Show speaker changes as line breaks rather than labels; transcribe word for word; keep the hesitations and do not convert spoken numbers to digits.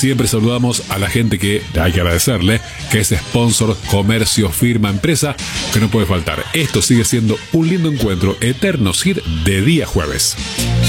siempre saludamos a la gente que hay que agradecerle, que es sponsor, comercio, firma, empresa, que no puede faltar. Esto sigue siendo un lindo encuentro, Eternos Hit de día jueves.